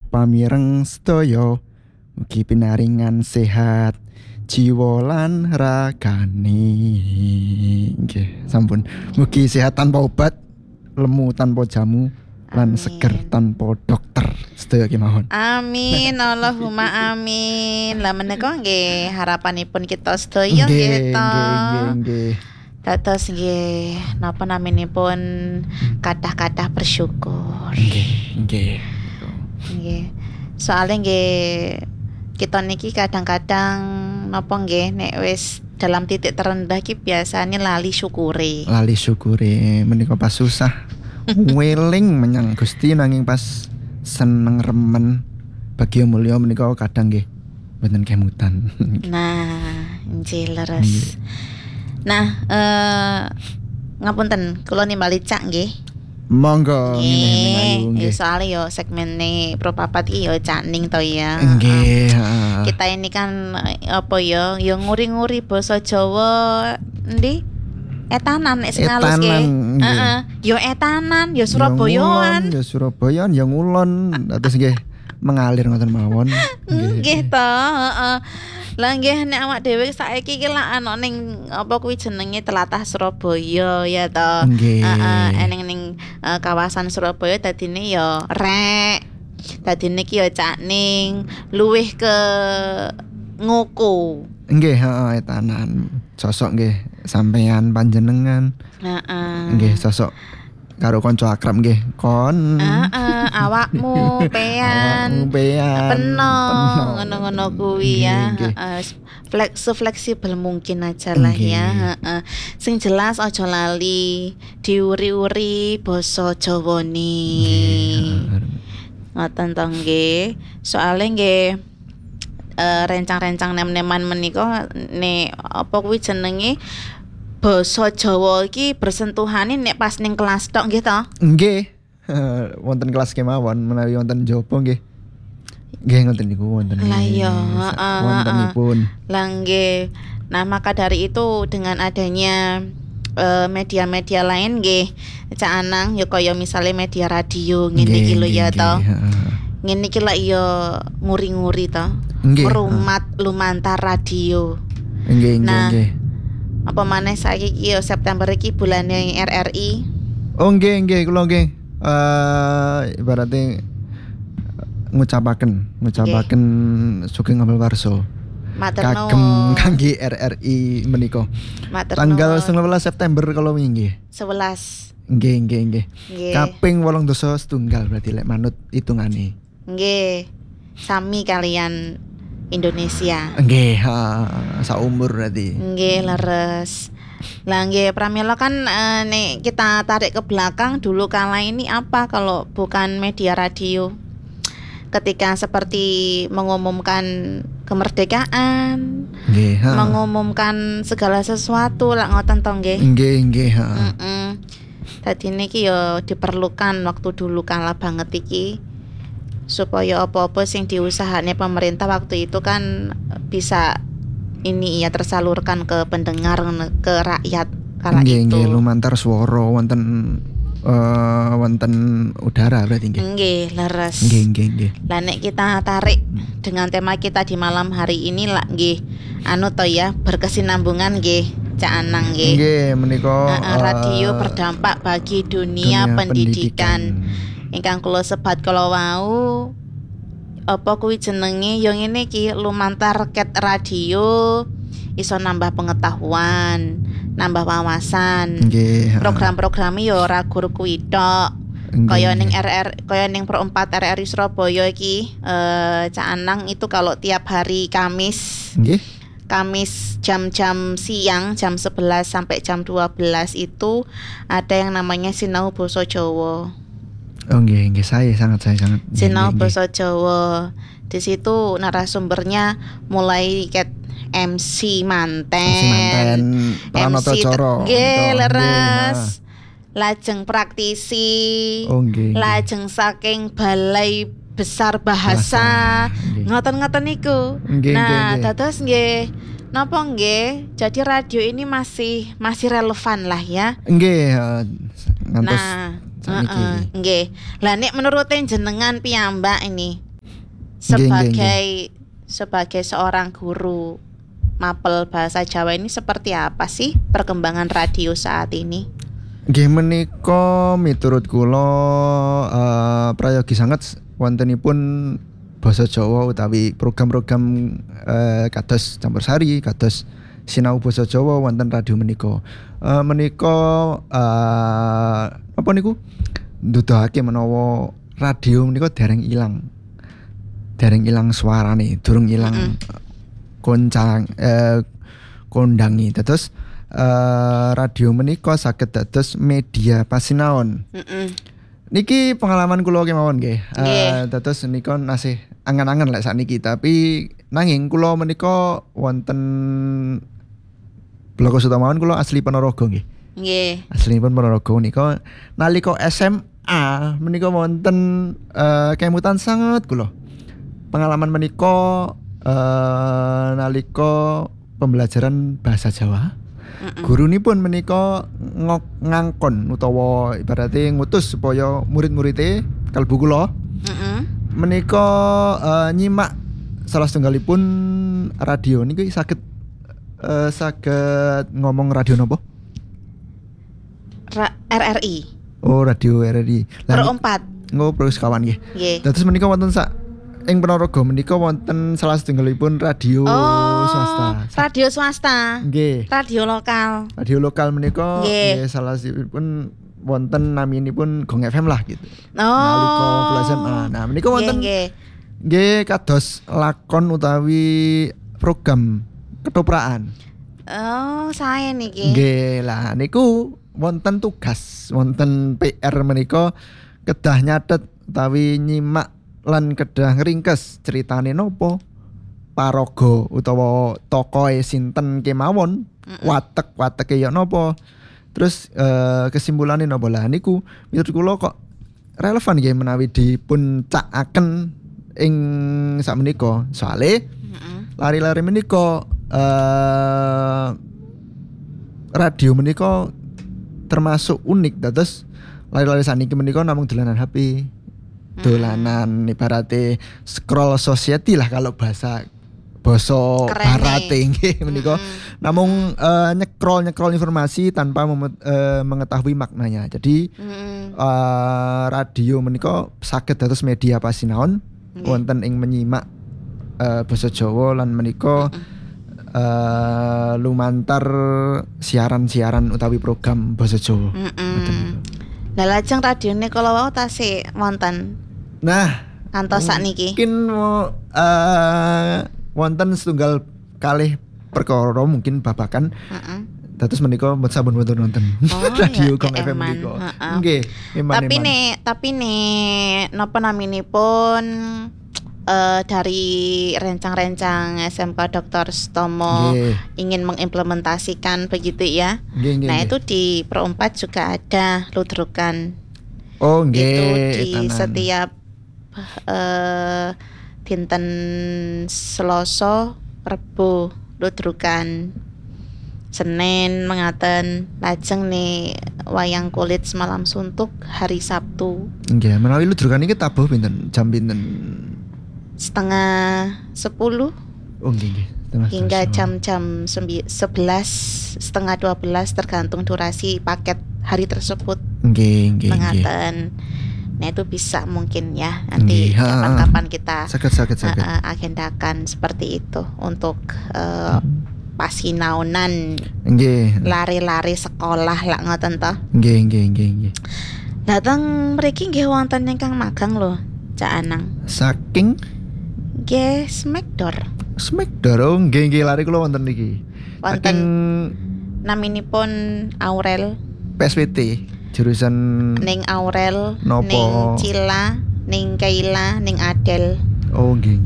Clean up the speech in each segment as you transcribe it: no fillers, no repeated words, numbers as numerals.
pamireng sedaya mugi pinaringan sehat jiwa lan ragane. Nggih, sampun. Mugi sehat tanpa obat, lemu tanpa jamu, lan seger tanpa dokter. Sedaya kemawon. Amin, Allahumma amin. Lah menika nggih harapanipun kita sedaya nggih to. Nggih. Dados nggih napa naminipun kathah-kathah bersyukur. Nggih. Nggih. Soale nggih kita niki kadang-kadang napa nggih nek wis dalam titik terendah ki biasane lali syukure. Lali syukure menika pas susah. Weling menyang Gusti nanging pas seneng remen bagya mulya menika kadang nggih mboten kemutan. Nah, injil leres. Nah, ngapunten kula nimbali cak nggih. Monggo nggih. Soalnya yo segmene Propapat iki yo caning to ya. Nggih, Kita ini kan apa yo nguri-nguri basa Jawa endi? Etanan nek sing halus nggih. Heeh. Yo etanan, yo Surabayaan. Yo Surabayaan, yo ngulon. Terus nggih mengalir ngoten mawon. Nggih to, heeh. Lah nggih nek awak dhewe saiki iki lak ana ning apa kuwi jenenge tlatah Surabaya ya to. Heeh, eneng ning kawasan Surabaya dadine ya rek. Dadine ki ya cakning, luwih ke ngoko. Nggih, heeh etanan. Sosok nggih sampeyan panjenengan. Heeh. Nggih sosok karo kanca akrab nggih. Awakmu pean. Peno ngono-ngono kuwi ya. Fleksibel mungkin aja lah ya. Sing jelas aja lali diuri-uri basa Jawane. Ngoten to nggih. Soale nggih rencang-rencang nem-neman menika nek apa kuwi jenenge basa Jawa iki bersentuhane nek pas ning kelas tok nggih to? Nggih. Wonten kelas kemawon menawi wonten jaba nggih. Nggih ngoten niku wonten. Lah iya, wontenipun. Lah nggih. Nah, maka dari itu dengan adanya media-media lain nggih Cak Anang ya kaya misale media radio ngene iki lho ya to. Ngene iki lak ya nguri-nguri to. Merumat lumantar radio. Nggih. Apa maneh saiki iki ya September iki bulane RRI. Oh nggih kula nggih. Ibaratnya ngucapaken sugeng ngapel warsa. Kagem kangge RRI menika. Tanggal 19 September kalau wingi. 11. Nggih. Kaping 8 setunggal berarti lek manut hitungane. Nggih. Sami kalian Indonesia. Nggih, saumur berarti. Nggih, leres. Lah nggih pramila kan nek kita tarik ke belakang dulu kala ini apa kalau bukan media radio? Ketika seperti mengumumkan kemerdekaan, mengumumkan segala sesuatu lak ngoten to nggih. Nggih. Dadi niki yo diperlukan waktu dulu kala banget iki supaya apa-apa sing diusahane pemerintah waktu itu kan bisa ini ya tersalurkan ke pendengar, ke rakyat kala itu. Nggih, lumantar swara wonten udara berarti nggih. Nggih, leres. Nggih. Lah nek kita tarik dengan tema kita di malam hari ini lah nggih anu to ya berkesinambungan nggih Cak Anang nggih. Nggih, menika radio berdampak bagi dunia pendidikan. Ingkang kula sebat kala wau apa kuwi jenenge yo ngene iki lumantar ket radio iso nambah pengetahuan, nambah wawasan. Program-programe yo ora gur kuwi tok. Kaya ning kaya ning Pro 4 RRI Surabaya iki Cak Anang itu kalau tiap hari Kamis. Kamis jam-jam siang jam 11 sampai jam 12 itu ada yang namanya Sinau Basa Jawa. Oh nggih, saya sangat. Sinau Basa Jawa. Di situ narasumbernya mulai ket MC manten Pranoto Coro. Nggih, leres. Lajeng praktisi. Lajeng saking Balai Besar Bahasa. Ngoten-ngoten niku. Nah, dados nggih napa nggih? Jadi radio ini masih relevan lah ya. Nggih, ngantos nggih. Lah nek menurut jenengan piyambak ini sebagai seorang guru mapel bahasa Jawa ini seperti apa sih perkembangan radio saat ini? Nggih menika miturut kula prayogi sanget wontenipun basa Jawa utawi program-program kados Campursari, kados sinau basa Jawa wonten radio menika. Menika apa niku nduduhake menawa radio menika dereng ilang. Dereng ilang suarane, durung ilang kondangi. Dados radio menika saged dados media pasinaon. Niki pengalaman kula kemawon nggih. Dados menika nasih angen-angen lek sakniki, tapi nanging kula menika wonten Bloko Sutamawon kula asli Ponorogo nggih. Nggih. Aslinipun Ponorogo nika nalika SMA menika wonten kemutan sanget kula. Pengalaman menika nalika pembelajaran bahasa Jawa. Gurunipun menika ngangkon utawa ibarate ngutus supaya murid-muride kalbu kula menika nyimak salah setunggalipun radio niki saged ngomong radio napa? RRI. Oh, radio RRI. Pro 4. Pro sekawan nggih. Nggih. Dados menika wonten ing Ponorogo menika wonten salah setunggalipun radio swasta. Radio swasta. Nggih. Radio lokal. Radio lokal menika nggih salah sipun wonten naminipun Gong FM lah gitu. Nalika kula SMA. Nah, menika wonten nggih kados lakon utawi program ketoprak. Oh, saya niki. Nggih, lah niku wonten tugas, wonten PR menika kedah nyatet utawi nyimak lan kedah ngringkes ceritane nopo, paraga utawa tokoe sinten kemawon, watek-wateke ya nopo. Terus kesimpulane nopo lah niku menurut kula kok relevan nggih menawi dipun cakaken ing sakmenika. Soale lari-lari menika radio menika termasuk unik dados lari-lari saniki menika namung dolanan HP. Dolanan ibarate scroll society lah kalau basa barate nggih menika. Namung nyekrol informasi tanpa mengetahui maknanya. Jadi radio menika saged dados media pasinaon wonten ing menyimak basa Jawa lan menika lumantar siaran-siaran utawi program basa Jawa. Lah lajeng radione kala wau tasih wonten. Nah, ngantos sakniki. Mungkin wonten setunggal kalih perkara mungkin babakan. Dados menika sampun wonten radio Gong FM menika. Nggih, tapi nih napa naminipun dari rencang-rencang SMK Dr. Sutomo ingin mengimplementasikan begitu ya. Nah, itu di Pro 4 juga ada ludrukan. Oh, nggih. Itu di setiap dinten Selasa, Rebo ludrukan. Senin mengaten, lajeng nih wayang kulit semalam suntuk hari Sabtu. Nggih, menawi ludrukan iki tabuh pinten? Jam pinten? 10:30. Oh nggih. Hingga jam-jam 11, 11:30 tergantung durasi paket hari tersebut. Nggih. Mengaten. Nah, itu bisa mungkin ya nanti kapan-kapan kita agendakan seperti itu untuk pasinaunan. Nggih. Lari-lari sekolah lah ngoten to. Nggih. Datang mriki nggih wonten ingkang magang lho, Cak Anang. Saking nggih Smekdor. Oh nggih lari kula wonten niki. Wonten naminipun Aurel PSWT jurusan ning Aurel, nopo? Ning Cila, ning Kaila, ning Adel. Oh nggih.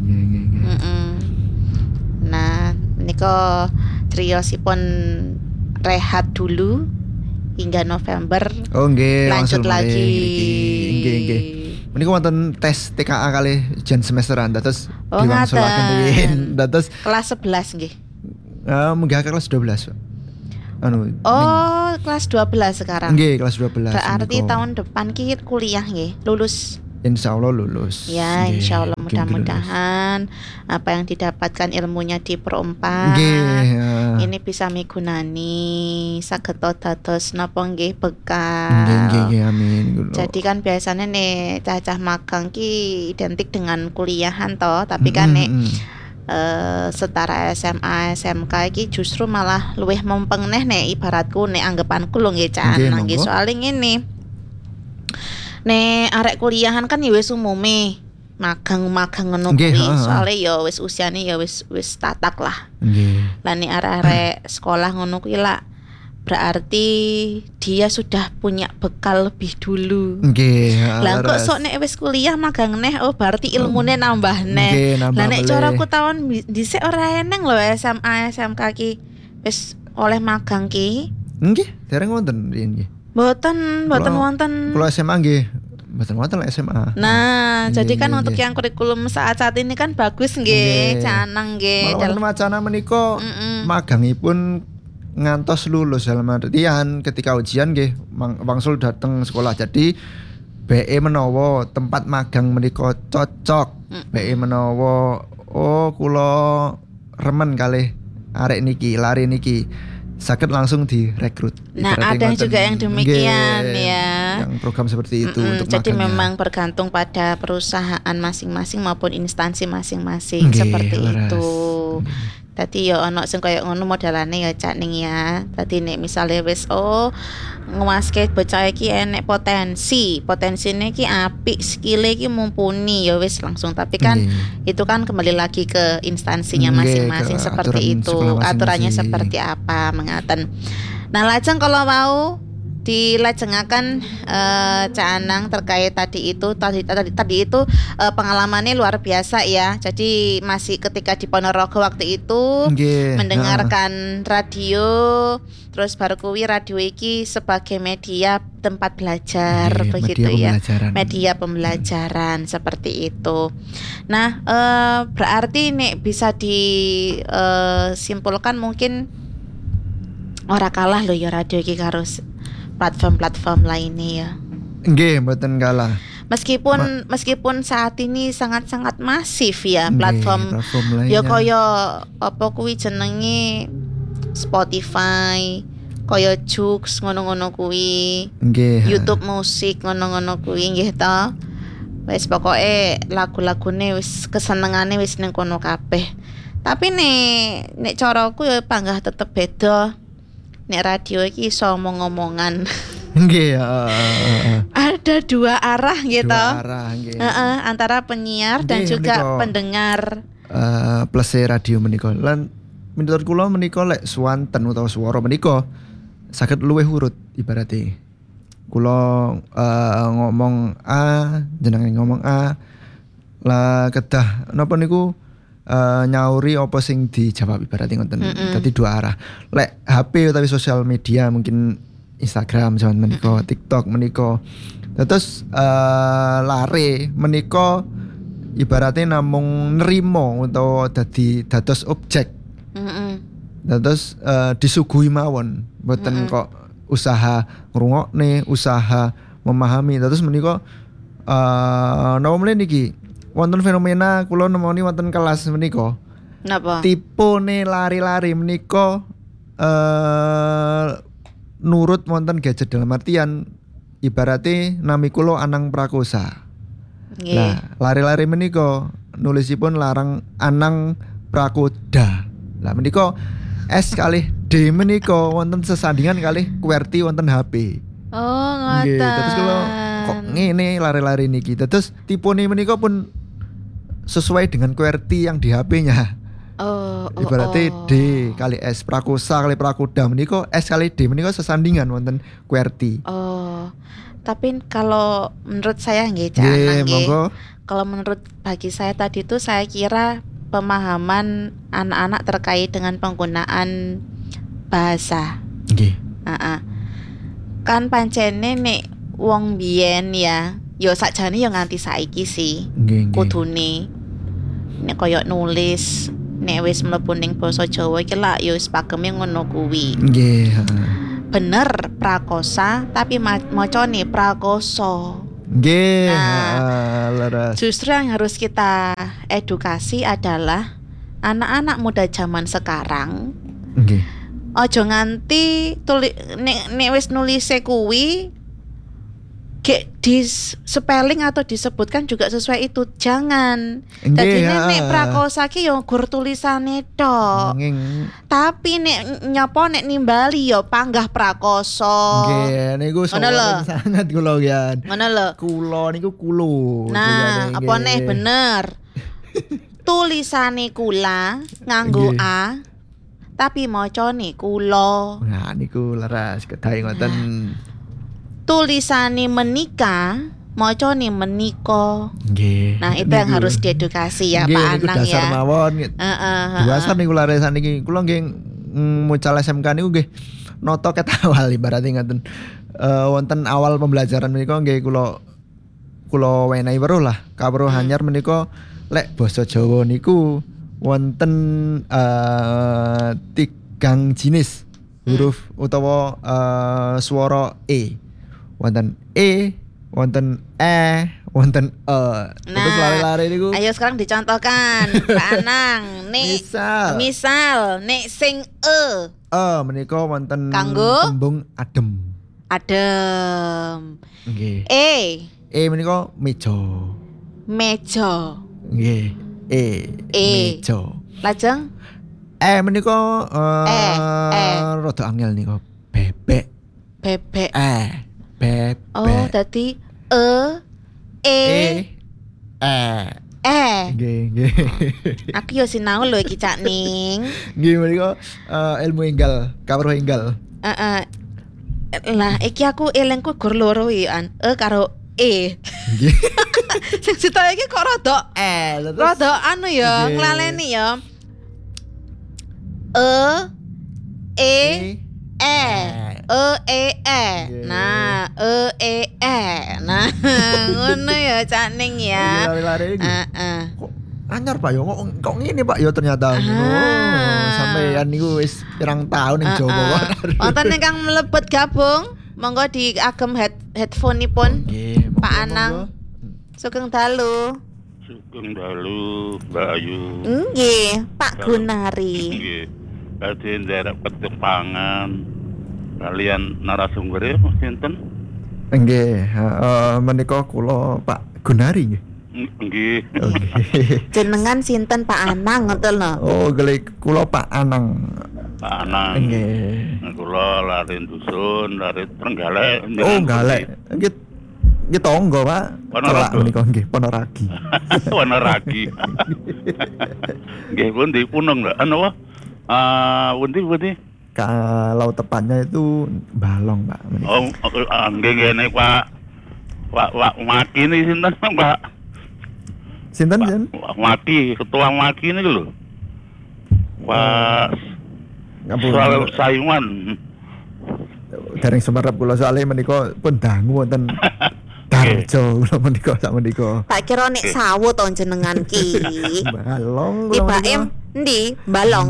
Nah, nika criyosipun rehat dulu hingga November. Oh nggih, lanjut lagi. Nggih. Menika wonten tes TKA kalih ujian semesteran dados diwangsulaken riyin. Dados kelas 11 nggih. Munggah ke kelas 12, Pak. Kelas 12 sekarang. Nggih, kelas 12. Berarti tahun depan ki kuliah nggih, lulus. Insya Allah lulus. Ya, Nggih, insya Allah mugi-mugi lulus. mudah-mudahan apa yang didapatkan ilmunya di Pro 4 Nggih, ini bisa migunani saged dados napa nggih nggih bekal. amin. Kulo. Jadi kan biasanya nih cacah magang ki identik dengan kuliahan toh, tapi kan nek setara SMA SMK iki justru malah luwih mumpeng nek ibaratku nek anggapanku lho nggih Cak Nggih, Anang nggih monggo. soalnya ngene. Nek arek kuliahan kan ya wis umume magang-magang ngono Nggih, kuwi. heeh. Soale ya wis usiane ya wis tatak lah. Nggih. Lah nek arek-arek sekolah ngono kuwi lah berarti dia sudah punya bekal lebih dulu. Nggih, Lah kok leres. sok nek wis kuliah magang neh oh berarti ilmune nambah neh. Nggih, nambah Lah nek meleh. caraku tahun dhisik ora eneng lho SMA SMK ki wis oleh magang ki. Nggih, dereng wonten riyen nggih. Mboten Kalau- wonten. Kalau SMA nggih, mboten wonten lah SMA. Nah, Nggih, jadi kan nggih, untuk nggih. yang kurikulum saat ini kan bagus nggih, Nggih. canang nggih. Malah wonten wacana menika magangipun ngantos lulus dalam artian ketika ujian nggih wangsul dateng sekolah. Jadi BE menawa tempat magang menika cocok. BE menawa oh kula remen kalih arek niki, lari niki. Sakit langsung direkrut. Nah, Ibaratnya ada ngoten. juga yang demikian, Nggih, ya. Yang program seperti itu untuk Jadi magangnya. memang bergantung pada perusahaan masing-masing maupun instansi masing-masing Nggih, seperti leres. itu. Tadi ya ono sing koyo ngono modelane ya Cak Ning ya. Tadi nek misale wis nguaske bocah iki enek potensi, potensine iki apik, skillnya iki mumpuni ya wis langsung. Tapi kan Nggih. itu kan kembali lagi ke instansinya Nggih, masing-masing ke seperti aturan itu. sekolah Aturannya masing-masing. seperti apa mengaten. Nah, lajeng kalau mau dilajengaken Cak Anang terkait tadi itu itu pengalamannya luar biasa ya. Jadi masih ketika di Ponorogo waktu itu Nggih, mendengarkan radio, terus baru kuwi radio iki sebagai media tempat belajar Nggih, begitu media ya. pembelajaran. Media pembelajaran seperti itu. Nah, berarti nek bisa disimpulkan mungkin ora kalah loh ya radio iki karo platform-platform lainnya ya. Nggih, mboten kalah. Meskipun saat ini sangat-sangat masif ya Nggih, platform lainnya. ya kaya apa kuwi jenenge Spotify, kaya Joox ngono-ngono kuwi, Nggih. YouTube musik ngono-ngono kuwi nggih to. Wis pokoke lagu-lagune wis kesenengane wis ning kono kabeh. Tapi nek caraku ya panggah tetep beda. Nek radio iki iso omong-omongan. Nggih, Ada dua arah gitu. dua arah nggih. Antara penyiar dan Nggih, juga menika. pendengar. Plus radio menika lan menurut kula menika lek swanten utawa swara menika saged luwih urut ibarate. Kula ngomong A, jenenge ngomong A. Lah kedah napa niku nyauri apa sing dijawab ibaratnya ngoten. Dadi dua arah. Lek HP utawi sosial media mungkin Instagram zaman menika, TikTok menika. Terus lare menika ibaratnya namung nerimo utawa dados objek. Terus disuguhi mawon, mboten kok usaha ngrungokne, usaha memahami. Terus menika napa meneh niki wonten fenomena kula nemoni wonten kelas menika. Napa? Tipone lari-lari menika nurut wonten gadget dalam artian ibarate nami kula Anang Prakosa. Nggih. Lah, lari-lari menika nulisipun larang Anang Prakoda. Lah menika S kalih D menika wonten sesandingan kalih QWERTY wonten HP. Oh, Nggih, ngoten. terus kula kok ngene lari-lari niki. Terus tipone menika pun sesuai dengan QWERTY yang di HP-nya. Ibaratnya D kali S, Prakosa kali Prakoda menika S kali D menika sesandingan wonten QWERTY. Oh. Tapi kalau menurut saya nggih Cak Nggih, Anang nggih. monggo. Kalau menurut bagi saya tadi itu saya kira pemahaman anak-anak terkait dengan penggunaan bahasa. Nggih. Kan pancene nek wong biyen ya, yo sakjane yo nganti saiki sih. Nggih, nggih. Kudune nek koyo nulis nek wis mlebu ning basa Jawa iki lak yo wis pakeme ngono kuwi. Nggih, Bener prakosa tapi macane prakoso. Nggih, Nah, leres. justru yang harus kita edukasi adalah anak-anak muda zaman sekarang. Nggih. Ojo nganti nek wis nulise kuwi gek di spelling atau disebutkan juga sesuai itu, jangan. Jadi nek prakosa ki yo gur tulisane tok. Tapi nek nyapa nek nimbali yo panggah prakoso. Nggih, niku sangat kula yan. Ngono lho. Kula niku kulo. Nah, apa nih bener? Tulisane kula nganggo A. Tapi macane kula. Nah, niku leres kedahe ngoten. Tulisane menika, macane menika. Nggih. Nah, itu yang harus diedukasi ya, Pak Anang ya. Dasar mawon. Dasar niku laresan iki. Kula nggih mucal SMK niku nggih noto ket awal ibaratnya ngoten. Wonten awal pembelajaran menika nggih kula wenehi weruh lah. Kawruh anyar menika lek basa Jawa niku wonten 3 jenis huruf utawa swara E. Wonten E, wonten E, wonten E. Terus lari-lari niku. Ayo sekarang dicontohkan, Pak Anang. Nek misal nek sing E menika wonten kanggo tembung adem. Adem. Nggih. E menika meja. Meja. Nggih. Meja. Lajeng menika rada angel nika. Bebek. Bebek. Bebek. Oh, dadi E. Nggih. Aku yo sinau lho iki Cak Ning. Nggih menika ilmu enggal, kawruh enggal. Lah iki aku elengku gur loro an karo E. Nggih. Sing sita iki kok rada rada anu ya, nglaleni ya. Nah, nah, ngono ya Cak Ning ya. Lari-lari iki. Kok anyar Pak yo kok ngene Pak yo ternyata. Sampeyan niku wis pirang tahun ning Jawa. Wonten ingkang mlebet gabung, monggo diagem headphone-ipun. Pak Anang. Sugeng dalu. Sugeng dalu, Mbak Ayu. Nggih, Pak Gunari. Nggih. Dadi nderek ketepangan kalian narasumber sinten? Nggih, menika kula Pak Gunari nggih. Nggih. Jenengan sinten Pak Anang ngoten lho. Oh, gelih kula Pak Anang. Pak Anang. Nggih. Kula lari dusun, lari Trenggalek. Oh, Galek. Nggih tangga, Pak. Celak menika nggih Ponorogi. Ponorogi. Nggih pundi punung lho. Anu pundi? Kalau tepatnya itu Balong, Pak. Oh, nggih ngene Pak. Pak Maki ini sinten, Pak? Sinten? Maki, ketua Maki ini lho. Pak Ngapun Sayuman. Dereng sumerep kula soalé menika pun dangu wonten Darjo kula menika sak menika. Tak kira nek sawu to jenengan ki. Balong kula. Tibaem endi? Balong.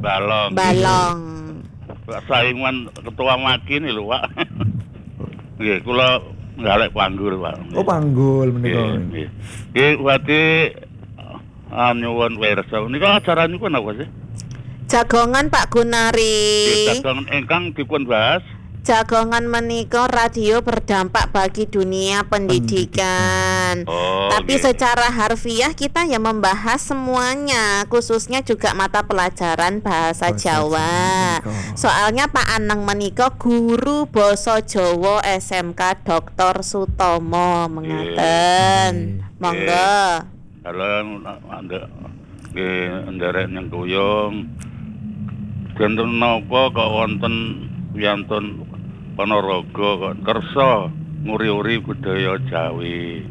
Pak Sayuman ketua Maki ini lho, Pak. Nggih, kula ngalek panggul, Pak. Oh, panggul menika. Nggih, berarti nyuwun wersa. Nika acara niku napa sih? Jagongan Pak Gunari. Jagongan ingkang dipun bahas. Jagongan menika radio berdampak bagi dunia pendidikan. Tapi secara harfiah kita ya membahas semuanya, khususnya juga mata pelajaran bahasa Jawa. Soalnya Pak Anang menika guru basa Jawa SMK Dr. Sutomo mengaten. Monggo. Halo, Anda nderek nyang kuyung. Dinten napa kok wonten wiyantun Ponorogo kok kersa nguri-uri budaya Jawi.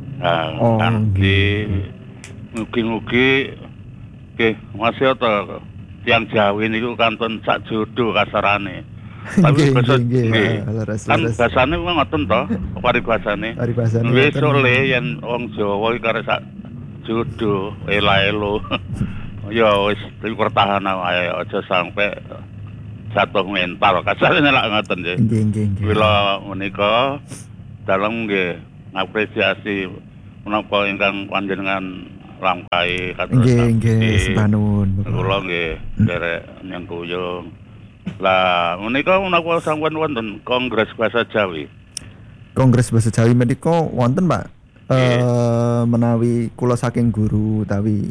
Mugi-mugi nggih masih ta tiyang Jawi niku kantun sak jodoh kasarane. Tapi basa kan basane ngoten to, paribasane. Wis oleh yen wong Jawa iki karo sak jodoh ela-elo. Ya wis pertahanan wae aja sampai jatuh mental kasarane lak ngoten nggih. Kula menika dalem nggih ngapresiasi menapa ingkang panjenengan lampahi kados Nggih, sebanun. kula nggih derek nyang kuyung. Lah menika menapa sampun wonten Kongres Bahasa Jawi? Kongres Bahasa Jawi menika wonten, Pak. Menawi kula saking guru utawi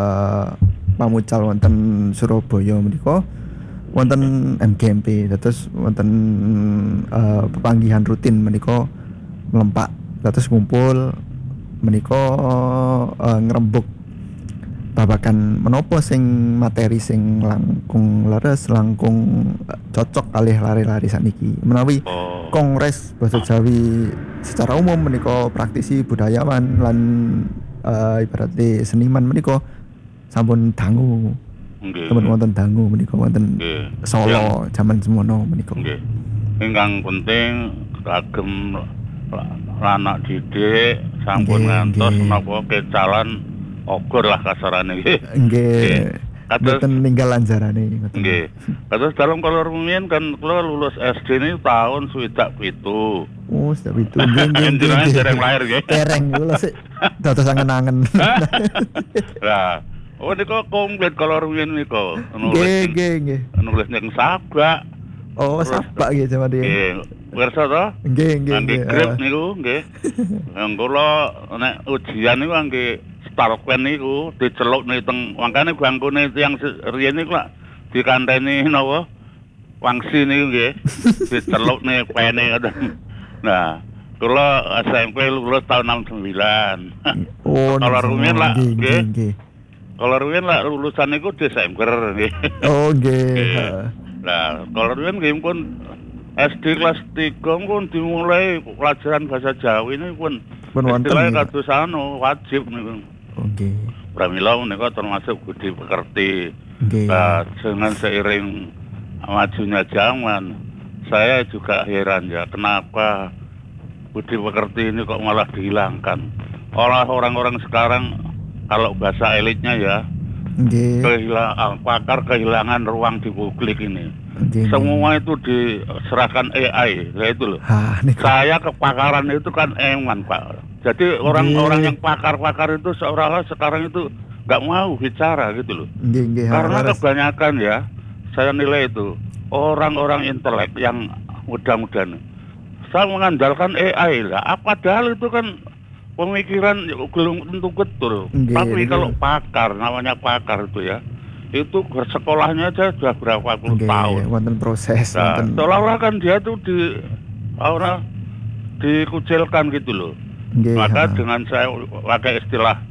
pamucal wonten Surabaya menika wonten MGMP, terus wonten pepanggihan rutin menika mlempak, terus kumpul menika ngrembug babakan menapa sing materi sing langkung leres, langkung cocok kalih lare-lare saniki. Menawi Kongres Bahasa Jawi secara umum menika praktisi budayawan lan ibaratnya seniman menika sampun dangu. Sampun wonten dangu menika wonten Solo jaman semono menika. Nggih. Ingkang penting kagem anak didik sampun ngantos menapa kecalan ogor lah kasarane nggih. Nggih. Boten ninggal anjarane ngoten. Nggih. Kados dalem kala rumiyin kan kula lulus SD ini tahun 97. Oh, 97. Nggih. Dereng lahir nggih. Dereng lulus dados angen-angen. Lah, niku komplit kala rumiyin niku. Nggih. Nulis ning sabak. Oh, sabak nggih jaman iki. Nggih. Pirsa to? Nggih. Grip niku nggih. Yang kula nek ujian niku nggih Starpen niku dicelukne teng mangkane bangkune tiyang riyen niku lak dikanteni napa wangsi niku nggih dicelukne pene ngoten. Nah, kula SMP lulus tahun 69. Oh, kalau rumiyin lak nggih. Kalau rumiyin lak lulusan niku Desember nggih. Oh, nggih. Nah, kalau rumiyin nggih pun SD kelas 3 pun dimulai pelajaran bahasa Jawi ini pun wonten kados wajib niku. Oke. Pramila menika termasuk budi pekerti. Nah, dengan seiring majunya zaman, saya juga heran ya kenapa budi pekerti ini kok malah dihilangkan. Orang-orang sekarang kalau bahasa elitnya ya, pakar kehilangan ruang di publik ini. Semua itu diserahkan AI, ya itu loh. Saya kepakaran itu kan eman, Pak. Jadi orang-orang yang pakar-pakar itu seolah-olah sekarang itu nggak mau bicara gitu loh. Karena kebanyakan ya, saya nilai itu orang-orang intelek yang muda-muda nih. Saya mengandalkan AI lah. Padahal itu kan pemikiran belum tentu betul. Tapi kalau pakar, namanya pakar itu ya, itu bersekolahnya aja sudah berapa puluh tahun. Wonten proses. Seolah-olah kan dia tuh dikucilkan gitu loh. Maka dengan saya pakai istilah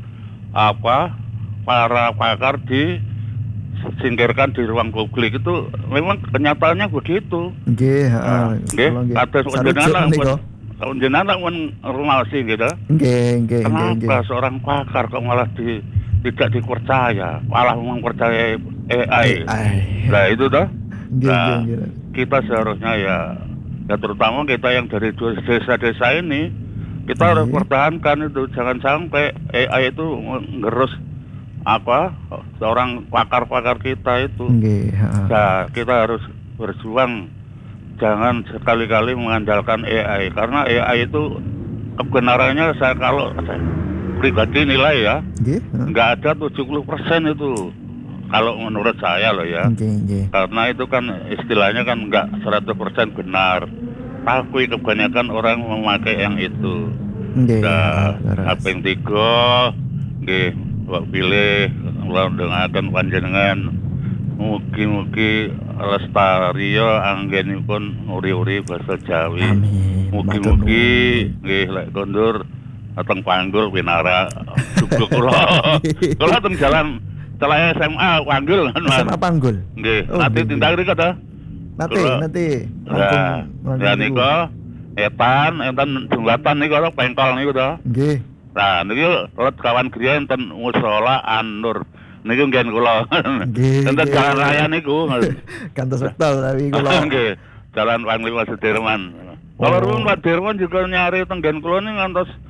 para pakar disingkirkan di ruang publik itu memang kenyataannya begitu. Nggih, kados panjenengan pun rumasi gitu. Nggih. Kenapa seorang pakar kok malah tidak dipercaya, malah mempercayai AI. Nah itu toh. Kita seharusnya ya terutama kita yang dari desa-desa ini kita harus pertahankan itu, jangan sampai AI itu ngerus seorang pakar-pakar kita itu. Nah, kita harus berjuang, jangan sekali-kali mengandalkan AI karena AI itu kebenarannya kalau pribadi nilai ya, nggak ada 70% itu. Kalau menurut saya loh ya, karena itu kan istilahnya kan nggak 100% benar. Tapi kebanyakan orang memakai yang itu. HP yang 3, nggih, wak pilih, kula ndongaken panjenengan mugi-mugi lestario anggenipun uri-uri basa Jawi. Mugi-mugi nggih lek kondur dateng panggul winara cukup kula teng jalan Celaya SMA Panggul kan Mas. SMA Panggul. Nggih, nanti tindak rika ta? Nanti. Ya niku etan jembatan niku to pengkol niku to. Nggih. Nah niku let kawan griya enten musala An-Nur. Niku nggen kula. Enten jalan raya niku. Kantos wektal tapi kula. Nggih. Jalan Panglima Sudirman. Kalau Pak Dirman juga nyari tenggen kula ning ngantos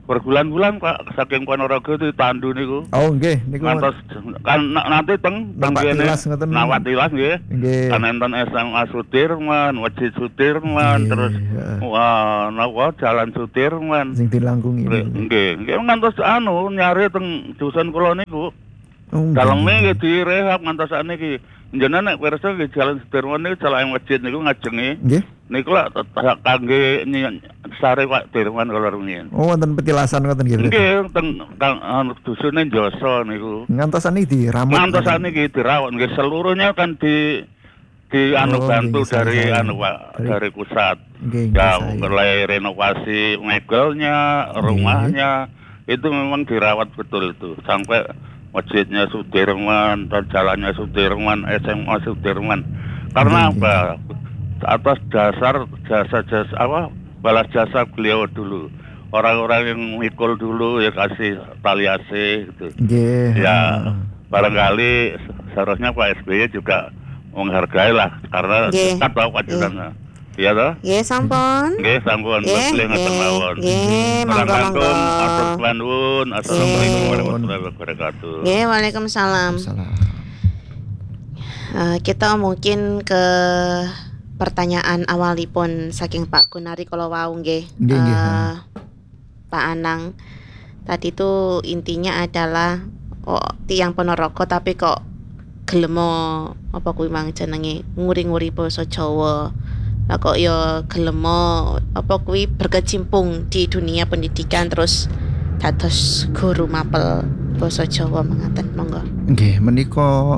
berbulan-bulan Pak saking Ponorogo itu tandu niku. Oh nggih niku. Ngantos kan nanti teng kene Nawat Tilas nggih. Kan enten SMA Sudirman, Masjid Sudirman, terus napa Jalan Sudirman. Sing dilangkungi. Nggih, ngantos nyari teng dusun kula niku. Daleme nggih direhab ngantos sakniki. Jenengan nek pirsa nggih Jalan Sudirman niku jalan masjid niku ngajengi. Nggih. Niku lak kangge sare Pak Dirman kula rumiyin. Oh wonten petilasan ngoten nggih. Nggih teng dusune Joso niku. Ngantosan iki dirawat. Ngantosan iki dirawat nggih seluruhnya kan di bantu dari Pak dari pusat. Ya mulai renovasi mebelnya, rumahnya itu memang dirawat betul itu sampai masjidnya Sudirman dan jalannya Sudirman, SMA Sudirman. Karena apa? Atas dasar jasa balas jasa beliau dulu. Orang-orang yang mikul dulu ya kasih tali AC gitu. Ya barangkali seharusnya Pak SBY juga menghargai lah karena dekat tahu wajibannya. Iya toh? Nggih sampun. Nggih sampun. Betul ngoten mawon. Nggih monggo. Assalamualaikum warahmatullahi wabarakatuh. Nggih waalaikumsalam. Kita mungkin ke pertanyaan awalipun saking Pak Gunari kalau wau nggih. Pak Anang tadi itu intinya adalah tiang Ponorogo tapi kok gelemo apa kuwi mang jenenge nguri-nguri basa Jawa. Lah kok ya gelemo apa kuwi berkecimpung di dunia pendidikan terus dados guru mapel basa Jawa mengaten monggo. Nggih menika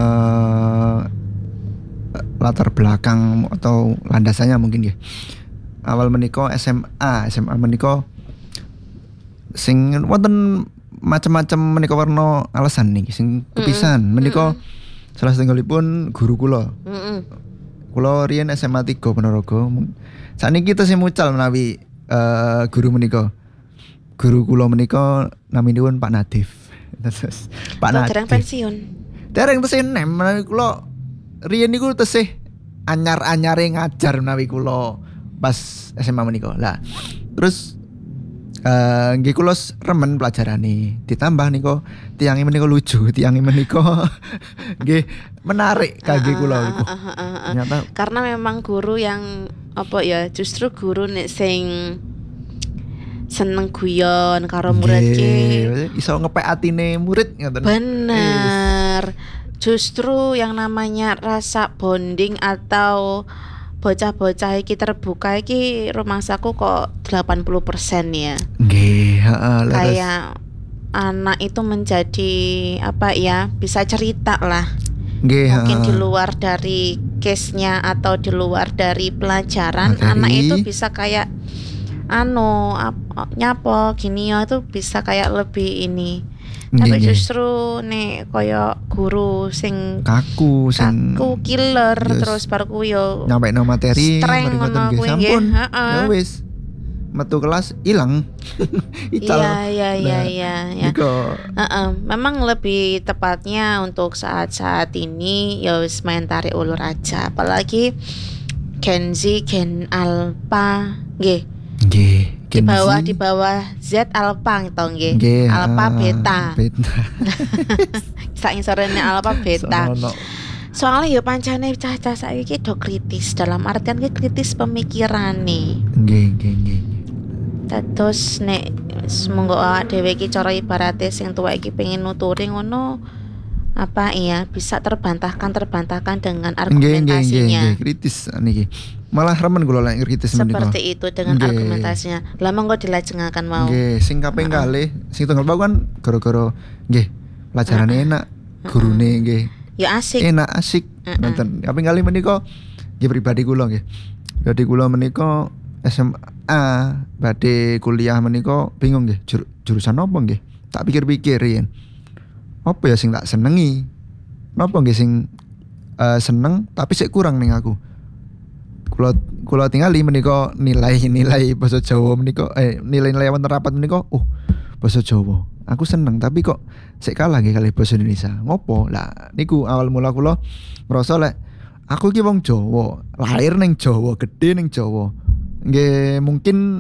latar belakang atau landasannya mungkin ya. Awal menika SMA menika sing wonten macam-macam menika warna alasan nih sing kepisan menika salah setunggalipun guru kula. Kula riyen SMA 3 Ponorogo. Sakniki tesih mucal menawi guru menika. Guru kula menika naminipun Pak Nadif. Terus Pak Nadif. Dereng pensiun. Dereng tesih menawi kula riyen niku tesih anyar-anyare ngajar menawi kula pas SMA menika. Lah terus nggih kula remen pelajarane. Ditambah nika tiange menika lucu, tiange menika nggih menarik kangge kula niku. Ternyata karena memang guru yang apa ya, justru guru nek sing seneng guyon karo murid ki iso ngepek atine murid ngoten. Bener. Justru yang namanya rasa bonding atau bocah-bocah iki terbuka iki rumangsaku kok 80% ya. Nggih, kayak anak itu menjadi apa ya, bisa cerita lah. Nggih, mungkin di luar dari case-nya atau di luar dari pelajaran anak itu bisa kayak nyapo gini ya, itu bisa kayak lebih ini. Tapi justru nek kaya guru sing kaku killer terus bar kuwi yo nyampekno materi bareng ngoten nggih sampun. Ya wis. Metu kelas ilang. Iya. Memang lebih tepatnya untuk saat-saat ini ya wis main tarik ulur aja. Apalagi Gen Z, Gen Alpha nggih. Di bawah Z Alpha to nggih. Alpha beta. Sak ngisorene Alpha beta. Soalnya ya pancane cah-cah saiki do kritis, dalam artian ki kritis pemikirane. Nggih. Terus nek monggo awak dhewe iki cara ibarate sing tuwa iki pengen nuturi ngono apa iya bisa terbantahkan dengan argumentasinya. Nggih, kritis niki. Malah remen kula lek kritis menika. Seperti itu dengan argumentasinya. Lah monggo dilajengaken mau. Nggih, sing kaping kalih, sing tunggal bau kan gara-gara nggih pelajarane enak, gurune nggih. Ya asik. Enak asik. Nonton. Kaping kalih menika nggih pribadi kula nggih. Pribadi kula menika SMA badhe kuliah menika bingung nggih jurusan apa nggih. Tak pikir-pikir yen. Apa ya sing tak senengi? Napa nggih sing seneng tapi sik kurang ning aku. Kula tingali menika nilai basa Jawa menika nilai-nilai wonten rapat menika basa Jawa. Aku seneng tapi kok sik kalah nggih kalih basa Indonesia. Ngopo? Lah niku awal mula kula ngrasa lek aku iki wong Jawa, lahir ning Jawa, gedhe ning Jawa. Nggih mungkin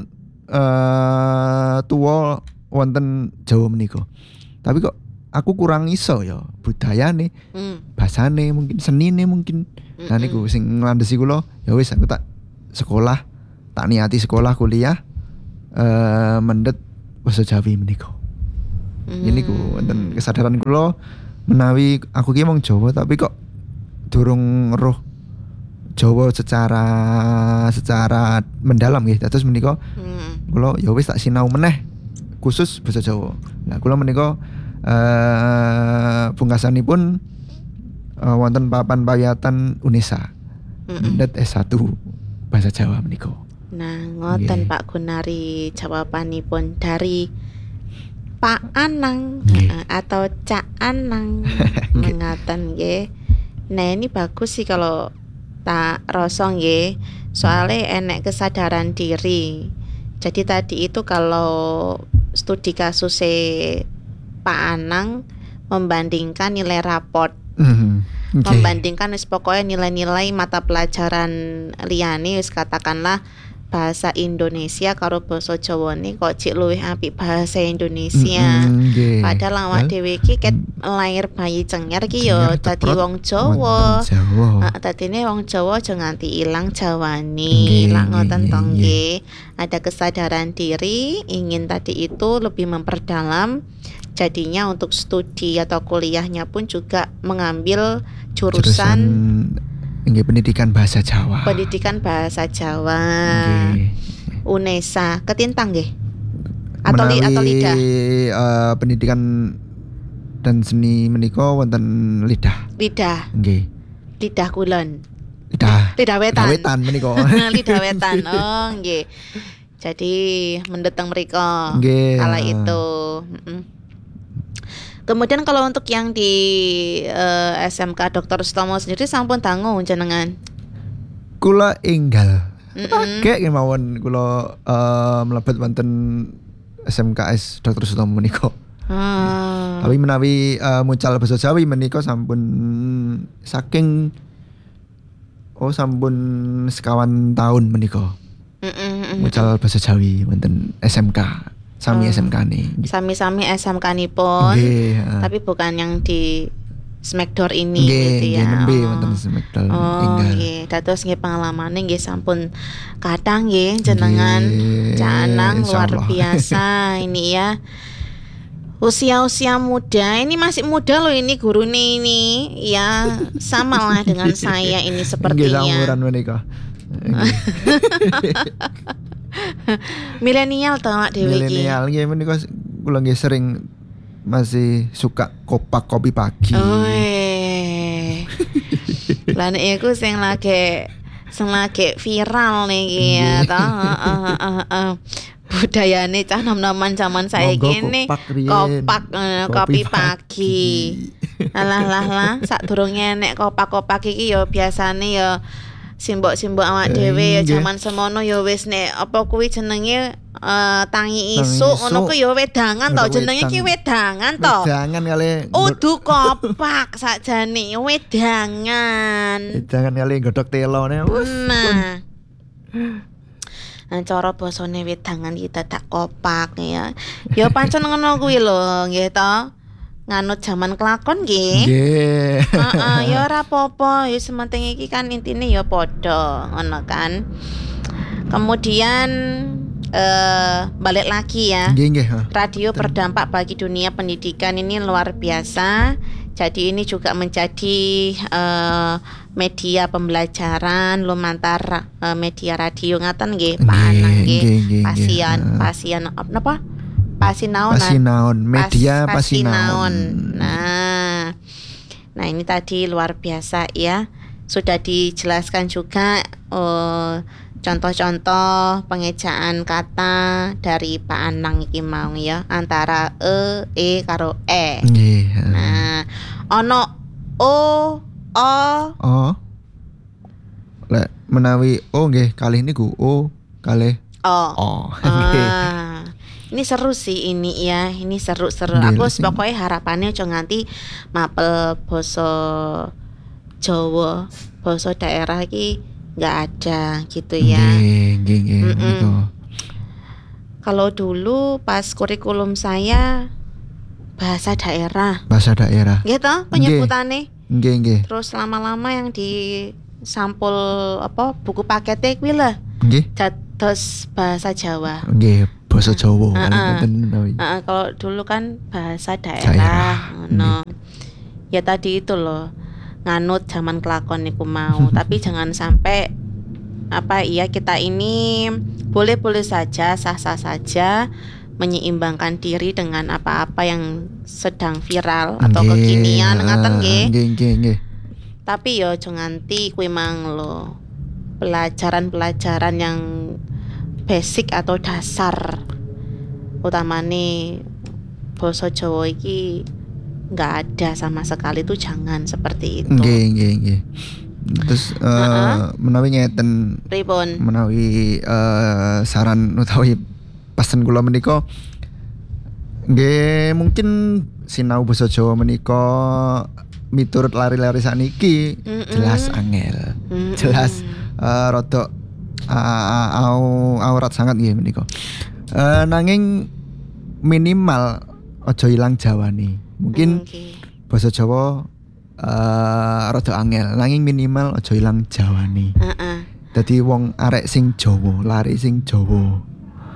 tuwa wonten Jawa menika. Tapi kok aku kurang iso ya budayane, bahasane mungkin senine mungkin. Nah niku sing nglandhesi kula ya wis aku tak sekolah, tak niati sekolah kuliah mendhet basa Jawi menika. Ini ku wonten kesadaran kula menawi aku ki mong Jawa tapi kok durung roh Jawa secara mendalam nggih. Terus menika kula ya wis tak sinau meneh khusus basa Jawa. Nah kula menika pungkasanipun wonten papan pawiyatan UNESA. Mendhet S1 basa Jawa menika. Nah, ngoten Pak Gunari jawabanipun dari Pak Anang atau Cak Anang mengatakan nggih. Nah, ini bagus sih kalau tak rasa nggih. Soalnya enek kesadaran diri. Jadi tadi itu kalau studi kasus Pak Anang membandingkan nilai raport. Membandingkan wis pokoknya nilai-nilai mata pelajaran liyane wis katakanlah bahasa Indonesia karo basa Jawa nih kok cik luwih apik bahasa Indonesia. Padahal awak dhewe iki ket lair bayi cengar ki yo dadi wong Jawa. Dadine wong Jawa aja nganti ilang Jawane. Lah ngoten to nggih. Ada kesadaran diri, ingin tadi itu lebih memperdalam. Jadinya untuk studi atau kuliahnya pun juga mengambil jurusan pendidikan bahasa Jawa. Pendidikan bahasa Jawa. UNESA ketintang nggih. Atau lidah. Pendidikan dan seni menika wonten lidah. Lidah. Nggih. Lidah kulon. Lidah wetan. Lidah wetan menika. Lidah wetan. Oh, nggih. Jadi mendeteng mriko kala itu. Kemudian kalau untuk yang di SMK Dr. Sutomo sendiri sampun dangu jenengan? Kula enggal. Kayak mawon kula mlebet wonten SMKS Dr. Sutomo menika. Tapi menawi mucal basa Jawi menika sampun saking sampun sekawan tahun menika. Mucal basa Jawi wonten SMK. Sami SMK nih. Sami-sami SMK nipun. Tapi bukan yang di Smackdoor ini gitu ya. Nembe wonten Smackdoor. Nggih. Dados nggih pangalamane nggih sampun kathah nggih jenengan Cak Anang luar biasa ini ya. Usia-usia muda, ini masih muda loh ini gurune ini. Ya, samalah dengan saya ini sepertinya. Nggih samuran menika. Milenial to Mak dhewe iki. Milenial nggih menika kula nggih sering masih suka kopi pagi. Lah nek iku sing lagi viral niki ya to. Budayane cah nom-noman zaman saiki ne kopi pagi. Lah sadurunge nek kopak iki ya biasane ya simbok-simbok awak dhewe ya jaman semono ya wis nek apa kuwi jenenge tangi isuk ngono ku ya wedangan to jenenge ki wedangan to. Wedangan kali udu kopak sakjane wedangan. Wedangan kali godhog telone. Nah. Cara basane wedangan kita tak kopak ya. Ya pancen ngono kuwi lho nggih to. Nganut zaman kelakon nggih. Nggih. Ya ora apa-apa, ya sementing iki kan intine ya padha, ngono kan. Kemudian balik lagi ya. Nggih. Radio berdampak bagi dunia pendidikan ini luar biasa. Jadi ini juga menjadi media pembelajaran lumantar media radio ngaten nggih Pak Anang nggih. Pasien apa? Pasinaon, media Pasinaon. Nah ini tadi luar biasa ya. Sudah dijelaskan juga contoh-contoh pengejaan kata dari Pak Anang iki mau ya, antara e karo e. Nah, ono o. Lek menawi o nggih kalih niku o kalih o. Ini seru sih ini ya, ini seru-seru. Aku pokoknya harapannya aja nganti mapel basa Jawa, basa daerah iki nggak ada gitu ya. Nggih. Kalau dulu pas kurikulum saya bahasa daerah. Bahasa daerah. Nggih toh penyebutannya. Nggih. Terus lama-lama yang di sampul buku paketnya kuwi lah. Nggih. Dados bahasa Jawa. Nggih, bahasa Jawa paling ngoten. Kalau dulu kan bahasa daerah ngono. Ya tadi itu loh, nganut zaman kelakon niku mau. Tapi jangan sampai kita ini boleh-boleh saja, sah-sah saja menyeimbangkan diri dengan apa-apa yang sedang viral atau kekinian ngaten nggih. Nggih. Tapi yo aja nganti kuwi mang lho. Pelajaran-pelajaran yang basic atau dasar utamane basa Jawa iki nggak ada sama sekali, itu jangan seperti itu. Nggih. Terus menawi ngeten pripun? Menawi saran utawi pesen kula menika nggih mungkin sinau basa Jawa menika miturut lari-lari saniki jelas angel. Jelas rada aurat sangat nggih menika. Nanging minimal aja ilang Jawane. Mungkin basa Jawa rada angel, nanging minimal aja ilang Jawane. Dadi wong arek sing Jawa, lari sing Jawa.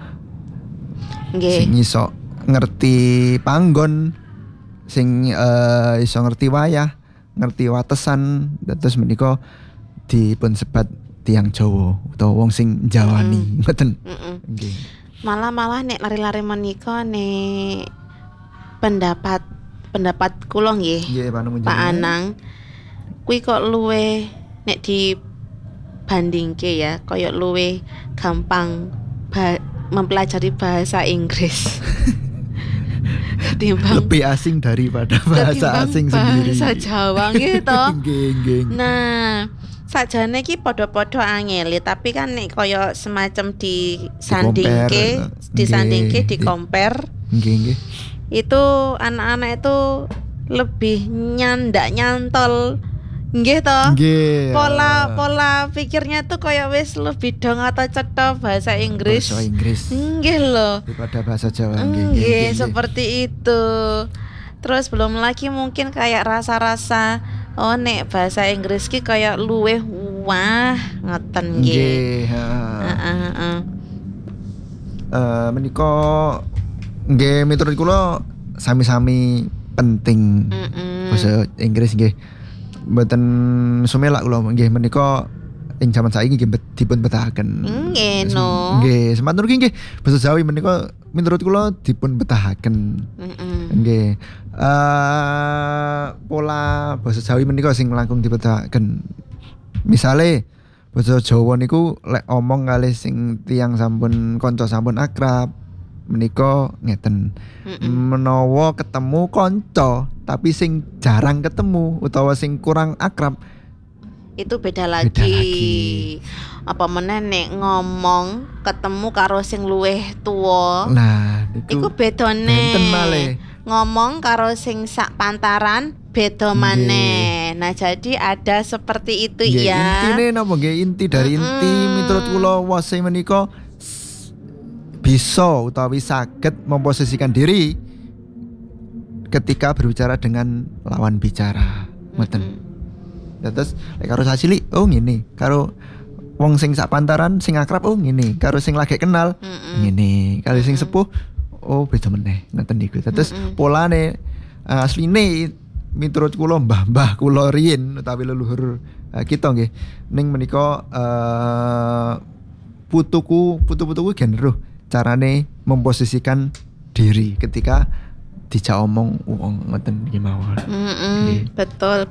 Sing iso ngerti panggon, sing iso ngerti wayah, ngerti watesan, terus menika dipun sebat tiang Jawa utawa wong sing Jawani, ngoten. Nggih. Malah nek lari-lari menika nek pendapat kula nggih Pak Anang kuwi kok luwe nek dibandingke ya kaya luwe gampang mempelajari bahasa Inggris ketimbang lebih asing daripada bahasa asing sendiri. Bahasa Jawa gitu. Nggih. Nah, sakjane iki padha-padha angele, tapi kan nek kaya semacam disandingke, di compare. Nggih. Itu anak-anak itu lebih nyantol. Nggih toh? Nggih. Pola pikirnya tuh kayak wis lebih dong atau cetha bahasa Inggris. Bahasa Inggris. Nggih loh. Daripada bahasa Jawa. Nggih, seperti itu. Terus belum lagi mungkin kayak rasa-rasa nek bahasa Inggris ki kayak luweh wah ngoten nggih. Nggih. Menika nggih miturut kula sami-sami penting bahasa Inggris nggih. Mboten sumelak kula nggih menika ing jaman saiki nggih dipun betahaken. Nggih no. Nggih, semanten nggih basa Jawi menika menurut kula dipun betahaken. Nggih. Pola basa Jawi menika sing langkung dibetahaken. Misale basa Jawa niku lek omong kalih sing tiyang sampun kanca sampun akrab menika ngeten. Menawa ketemu kanca tapi sing jarang ketemu utawa sing kurang akrab itu beda lagi. Apa meneh nek ngomong ketemu karo sing luwih tuwa. Nah, iku bedane. Ngomong karo sing sak pantaran beda maneh. Nah, jadi ada seperti itu ya. Intine napa nggih inti dari inti miturut kula wase menika bisa utawi saged memposisikan diri ketika berbicara dengan lawan bicara. Ngoten. Terus lek karo sasili ngene, karo wong sing sak pantaran sing akrab ngene, karo sing lagi kenal ngene, karo sing sepuh beda meneh. Ngoten niku. Terus polane asline miturut kula mbah-mbah kula riyin utawi leluhur kita nggih ning menika putu-putuku gen carane memposisikan diri ketika dijak omong wong ngoten iki mawon. Betul.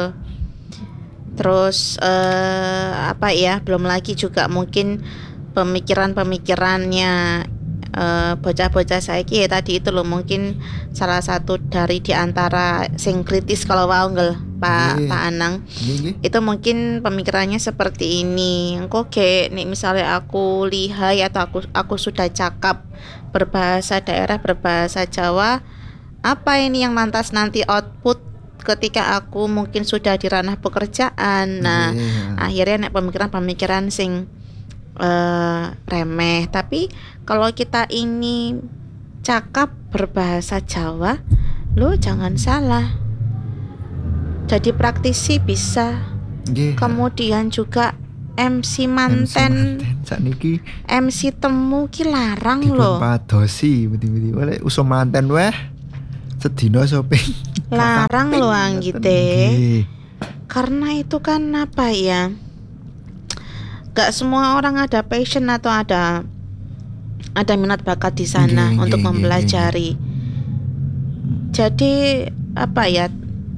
Terus belum lagi juga mungkin pemikirannya bocah-bocah saiki ya tadi itu loh, mungkin salah satu dari diantara sing kritis kalau wau Pak Anang. Itu mungkin pemikirannya seperti ini. Engko nek misalnya aku lihai atau aku sudah cakap berbahasa daerah, berbahasa Jawa, apa ini yang lantas nanti output ketika aku mungkin sudah di ranah pekerjaan. Nah, akhirnya nek pemikiran-pemikiran sing remeh. Tapi kalau kita ini cakap berbahasa Jawa, lo jangan salah. Jadi praktisi bisa. Nggih. Kemudian juga MC manten, sakniki MC temu ki larang dipun loh. padosi beti-beti oleh uso manten weh sedina shopping Larang loh anggite. Nggih. Karena itu kan apa ya? Gak semua orang ada passion atau ada minat bakat di sana Nggih, untuk nggih, mempelajari. Jadi apa ya?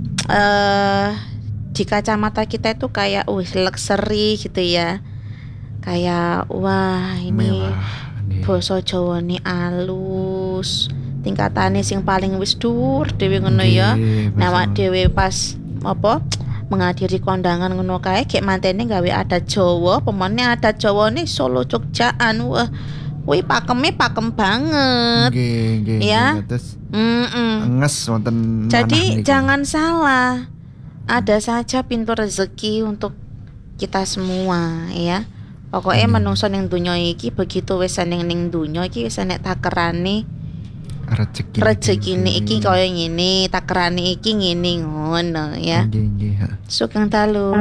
Di kacamata kita itu kayak luxury gitu ya. Kayak wah ini Mewah, nggih. basa Jawa ni alus. Tingkatane sing paling wis dhuwur dhewe ngono ya. Nggih, Nah, awak betul. dhewe pas apa menghadiri kondangan ngono kae gek mantene gawe adat Jawa, pemane adat Jawa nih Solo Jogjaan. Wah, kuwi pakeme pakem banget. Nggih, nggih. Ya. nggih. Terus Mm-mm. nges wonten manah Jadi niku. jangan salah. Ada saja pintu rezeki untuk kita semua ya. Pokoknya menungso ning donya iki begitu wis ning donya iki wis nek takerane rezekine iki kaya ngene, takerane iki ngene ngono ya. Nggih, nggih. Ha. Sugeng dalu.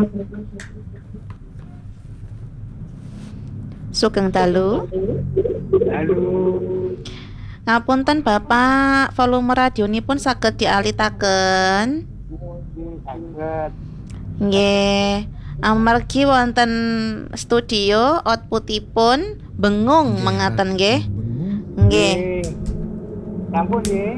Sugeng dalu. Ngapunten Bapak, volume radionipun saged dialitaken. Nggih. Amargi wonten studio outputipun bengung mengaten nggih. Nggih. Sampun nggih.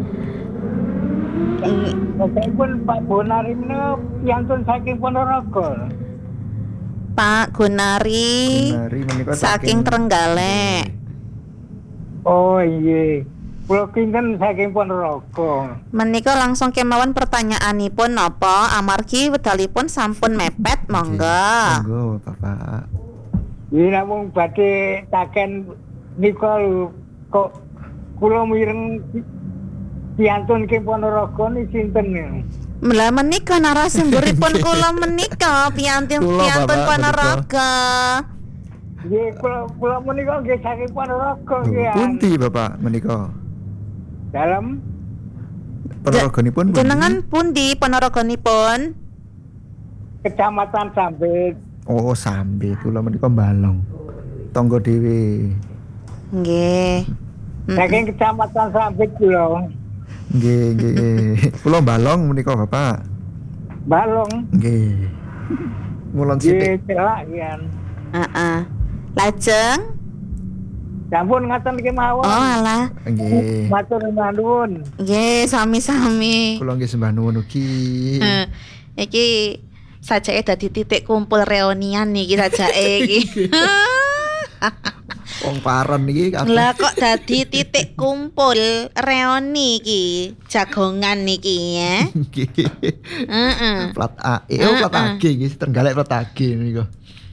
Sampun Pak Bonari menika piantun saking Ponorogo. Pak Gunari Gunari menika saking Trenggalek. Oh iya. Kula kinten saking Ponorogo. Menika langsung kemawon pertanyaanipun napa amargi wedalipun sampun mepet monggo. Monggo, Bapak. Iki namung badhe taken nika lho kok kula mireng piantun ke Ponorogo ni sinten ya? Lah menika narasumberipun kula menika piantun Kula, Bapak, Ponorogo. Nggih kula menika nggih saking Ponorogo Lho, nggih. Pundi Bapak menika? Dalam Ponorogonipun pundi? Jenengan pundi Ponorogonipun? Kecamatan Sambit. Oh, Sambe kula menika Balong. Tangga dhewe. Nggih. Saking Kecamatan Sambit kula. Nggih, nggih. Kula Balong menika Bapak. Balong. Nggih. Ngulon Nggih sithik. celak yan. Heeh. Lajeng? Sampun ngaten iki mawon. Oh alah. Nggih. Matur nuwun. Nggih, sami-sami. Kula nggih sembah nuwun ugi. Iki sajake dadi titik kumpul reunian niki sajake iki. Wong paran iki kabeh. Lah kok dadi titik kumpul reuni iki, jagongan niki ya. Nggih. Heeh. Plat A, plat AG iki Trenggalek plat AG niku.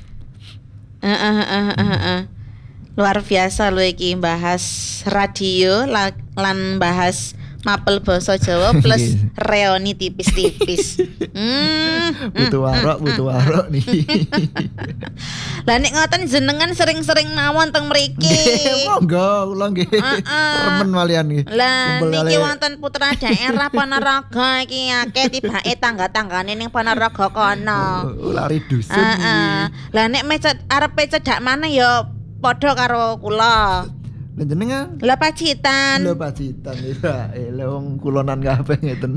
Heeh. Luar biasa lho iki bahas radio lan bahas mapel basa Jawa plus reuni tipis-tipis. Butuh warok nih. Lah nek ngoten jenengan sering-sering mawon teng mriki. Nggih, monggo kula nggih. Remen malian nggih. Lah Kumpul niki kali- wonten putra daerah Ponorogo iki akeh tibake tangga-tanggane ning Ponorogo kono. Lari dusun Heeh. iki. Lah nek arepe cedak maneh ya padha karo kula. Lah jenengan Lah Pacitan. lho Pacitan ya. Wong kulonan kabeh ngeten.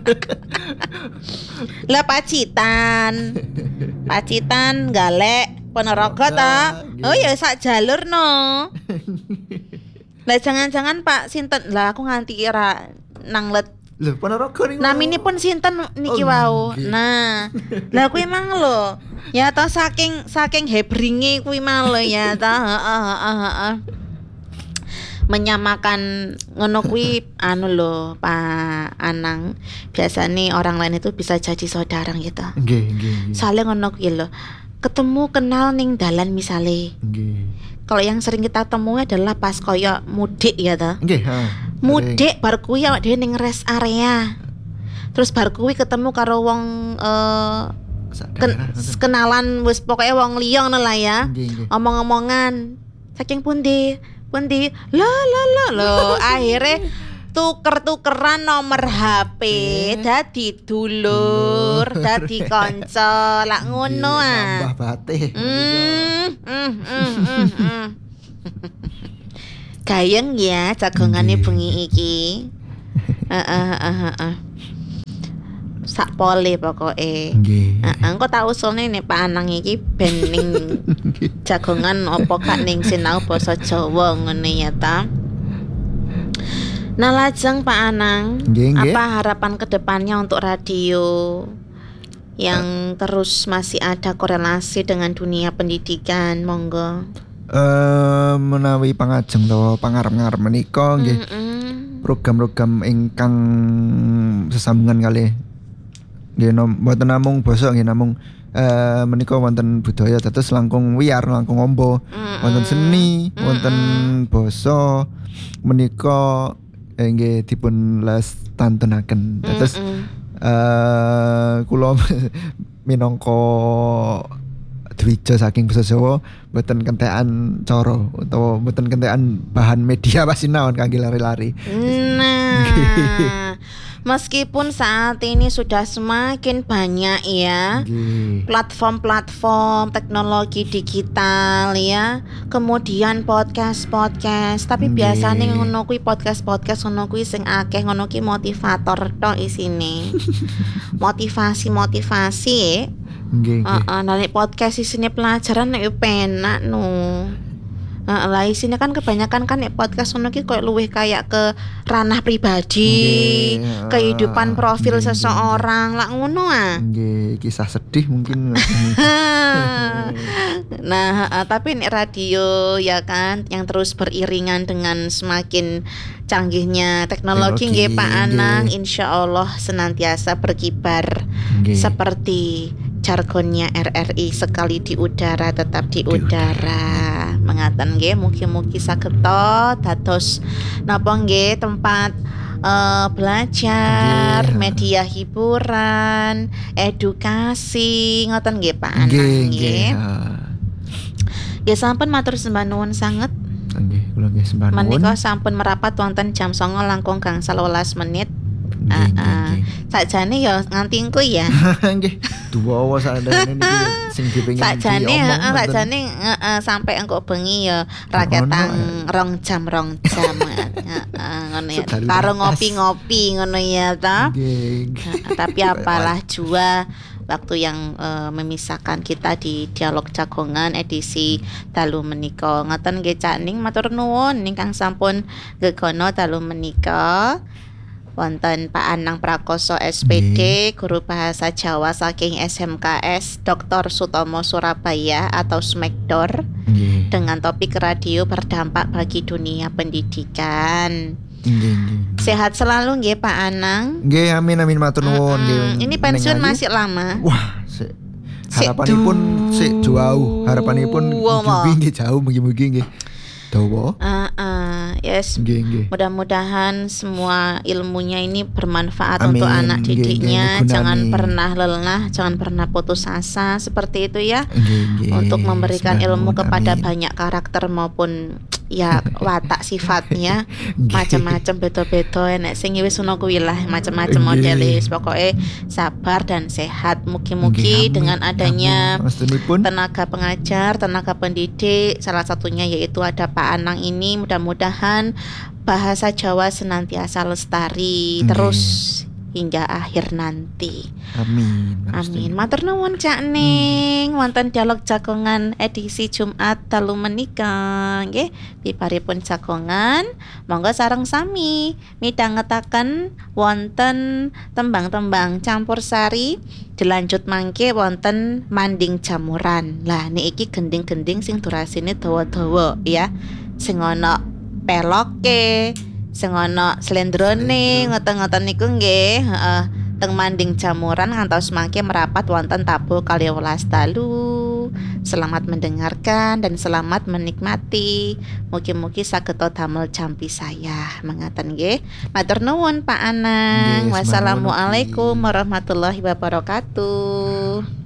Lah Pacitan. Pacitan Galek Ponorogo ta. Nggih. Oh ya sak jalur no. Lah jangan-jangan Pak sinten. Lah aku nganti kira nanglet Lho Ponorogo niku. naminipun sinten niki Oh, wau. nggih. Nah, lah kuwi mang lho. Ya toh saking hebringe kuwi mang lho ya toh. Heeh. Menyamakan ngono kuwi anu lho Pak Anang. Biasanya orang lain itu bisa jadi saudara gitu. Nggih, nggih. Soalnya ngono kuwi lho. Ketemu kenal ning dalan misale. Nggih. Kalau yang sering kita temui adalah pas koyo mudik ya toh. Nggih, ha. Mudik bar kuwi awak dhewe ning rest area. Terus bar kuwi ketemu karo wong kenalan wis pokoke wong liya ngono lah ya. Omong-omongan saking pundi lho akhirnya tuker-tukeran nomor HP dadi dulur dadi kanca lak ngono ah. Tambah batih. Gayeng ya jagongane bengi iki. Sak pole pokoke. Engko tak usulne nek Pak Anang iki ben ning jagongan apa gak ning sinau basa Jawa ngene ya ta. Nah lajeng Pak Anang, apa harapan kedepannya untuk radio yang terus masih ada korelasi dengan dunia pendidikan, monggo. Menawi pangajeng to pangarep-ngarep menika nggih program-program ingkang sesambungan kalih nggih mboten namung basa nggih namung menika wonten budaya dados langkung wiyar langkung ombo wonten seni wonten basa menika nggih dipun lestantunaken dados kula minangka dwija saking basa Jawa mboten kentekan cara utawa mboten kentekan bahan media pasinaon kangge lari-lari. Nah, meskipun saat ini sudah semakin banyak ya platform-platform teknologi digital ya, kemudian podcast, tapi biasanya ngono kuwi podcast ngono kuwi sing akeh ngono kuwi motivator tok isine. Motivasi nek podcast isine pelajaran nek penak no. Lah isine kan kebanyakan kan nek podcast ngono ki koyo luwih kayak ke ranah pribadi, kehidupan profil seseorang lah ngono ah. Nggih, kisah sedih mungkin. Nah, tapi nek radio ya kan yang terus beriringan dengan semakin canggihnya teknologi nggih Pak Anang, insyaallah senantiasa berkibar seperti jargonnya RRI, sekali di udara tetap di udara. Mengaten nggih mugi-mugi sageta dados napa nggih tempat belajar, media hiburan, edukasi, ngoten nggih Pak Anang nggih. Nggih sampun matur sembah nuwun sanget. Nggih, kula nggih sembah nuwun. Menika sampun merapat wonten jam 09.00 langkung gangsal 12 menit. Sakjane ya nganti engko ya. Nggih, duwa sadane niki sing dipengin sakjane sampai engko bengi ya raketang rong jam ngono ya. Karo ngopi-ngopi ngono ya ta. Tapi apalah jua waktu yang memisahkan kita di Dialog Jagongan edisi dalu menika. Ngoten nggih Cak Ning matur nuwun ingkang sampun gegono dalu menika. Wonten Pak Anang Prakoso SPD, guru bahasa Jawa saking SMKS Dr. Sutomo Surabaya atau Smekdor, dengan topik radio berdampak bagi dunia pendidikan. Sehat selalu nggih Pak Anang. Nggih, amin matur nuwun. Ini pensiun masih lama. Wah, harapanipun sik jauh, harapanipun mugi jauh mugi-mugi nggih. Dawa. Yes. Mudah-mudahan semua ilmunya ini bermanfaat untuk anak didiknya. Jangan pernah lelah, jangan pernah putus asa seperti itu ya. Untuk memberikan ilmu kepada banyak karakter maupun ya watak sifatnya macam-macam beda-beda enek sing wis ngono kuwi lah macam-macam modelis pokoke sabar dan sehat mugi-mugi dengan adanya tenaga pengajar, tenaga pendidik salah satunya yaitu ada Pak Anang ini mudah-mudahan bahasa Jawa senantiasa lestari terus hingga akhir nanti. Amin. Matur nuwun Cak Ning. Wonten Dialog Jagongan edisi Jumat dalu menika nggih piparipun jagongan monggo sareng sami midhangetaken wonten tembang-tembang campursari dilanjut mangke wonten Manding Jamuran. Lah niki gending-gending sing durasine dawa-dawa ya. Sing ana peloke sing ana slendrone ngoten-ngoten niku nggih teng Manding Jamuran ngantos mangke merapat wonten tabuh 12 dalu. Selamat mendengarkan dan selamat menikmati. Mugi-mugi sageta damel jampi saya. Mengaten nggih. Matur nuwun Pak Anang. Wassalamualaikum warahmatullahi wabarakatuh.